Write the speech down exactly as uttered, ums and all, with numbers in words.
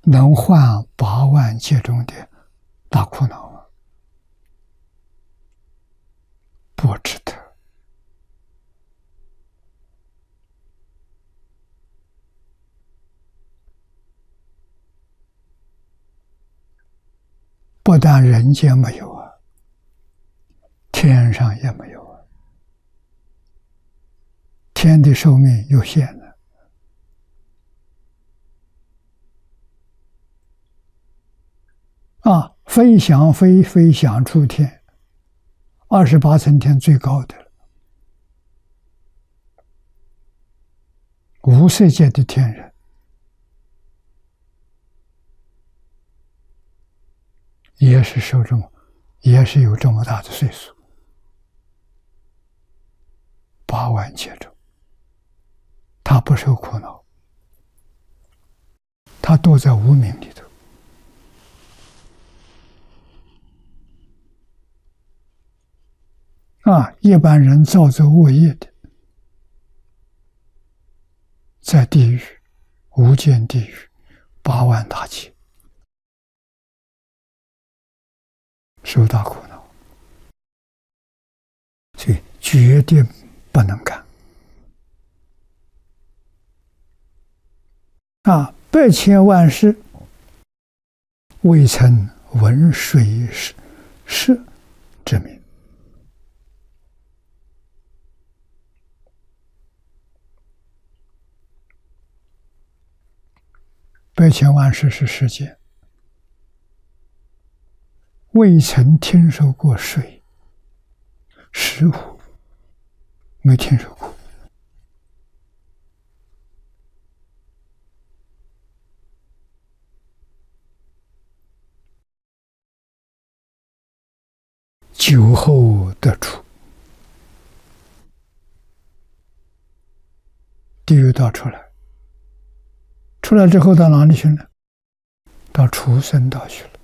能换八万劫中的大苦恼吗？不值得。不但人间没有啊，天上也没有啊。天的寿命有限的，啊，飞翔飞飞翔出天，二十八层天最高的了，无色界的天人，也是受这么，也是有这么大的岁数，八万劫中，他不受苦恼，他躲在无明里头。啊，一般人造作恶业的，在地狱，无间地狱，八万大劫，受大苦恼，所以决定不能干。啊，百千万世未曾闻水是是之名。百千万世是世界，未曾听说过水，石虎没听说过。酒后得出，地狱道出来，出来之后到哪里去呢？到畜生道去了。